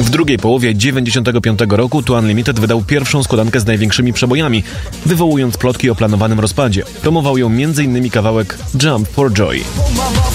W drugiej połowie 1995 roku To Unlimited wydał pierwszą składankę z największymi przebojami, wywołując plotki o planowanym rozpadzie. Promował ją m.in. kawałek Jump for Joy.